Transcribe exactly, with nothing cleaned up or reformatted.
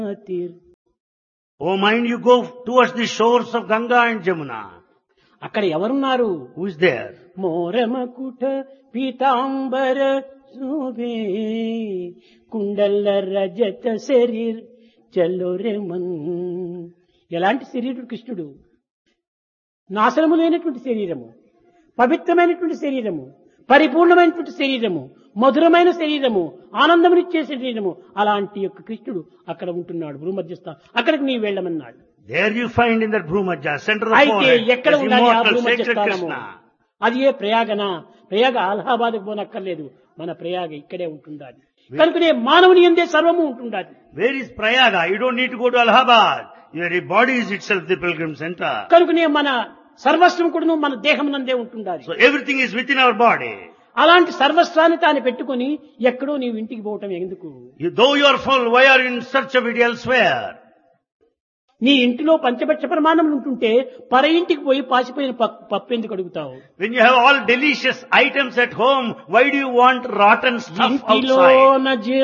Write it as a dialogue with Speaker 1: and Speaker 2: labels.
Speaker 1: తీర్
Speaker 2: Oh mind, you go towards the shores of Ganga and Jamuna.
Speaker 1: అక్కడ ఎవరున్నారు?
Speaker 2: Who is there?
Speaker 1: మోరమకుట Pitambara శోభే కుండల రజత శరీర్ చలోరెమన్. ఎలాంటి శరీరుడు కృష్ణుడు? నాశనము లేనటువంటి శరీరము, పవిత్రమైనటువంటి శరీరము, పరిపూర్ణమైనటువంటి శరీరము, మధురమైన శరీరము, ఆనందమునిచ్చే శరీరము. అలాంటి యొక్క కృష్ణుడు అక్కడ ఉంటున్నాడు భూమధ్యస్థ. అక్కడికి నీ వెళ్ళమన్నాడు.
Speaker 2: There you find in that Bhumajja, center of
Speaker 1: అయితే
Speaker 2: forehead,
Speaker 1: ఎక్కడ
Speaker 2: this
Speaker 1: ఉండాలి ఆ
Speaker 2: immortal
Speaker 1: భూమధ్య
Speaker 2: sacred
Speaker 1: స్థానము?
Speaker 2: Krishna.
Speaker 1: అది ఏ ప్రయాగన? ప్రయాగ అలహాబాద్కు పోనక్కర్లేదు, మన ప్రయాగ ఇక్కడే ఉంటుండాలి. కనుకనే మానవుని ఎందే సర్వము ఉంటుండాలి.
Speaker 2: Where is Prayaga? You don't need to go to Allahabad. Your body is itself the pilgrim center.
Speaker 1: కనుకనే మన సర్వస్వం కూడా మన దేహం నందే ఉంటుండాలి.
Speaker 2: So everything is within our body.
Speaker 1: అలాంటి సర్వస్వాన్ని తాను పెట్టుకుని ఎక్కడో నీవు ఇంటికి పోవటం ఎందుకు?
Speaker 2: You, though you are full, why are you in search of it elsewhere?
Speaker 1: నీ ఇంటిలో పంచపక్ష ప్రమాణములు ఉంటుంటే పర ఇంటికి పోయి పాసిపోయిన పప్పు పప్పు ఎందుకు అడుగుతావు?
Speaker 2: When you have all delicious items at home, why do you want rotten stuff
Speaker 1: ఇంటిలో
Speaker 2: outside?
Speaker 1: నా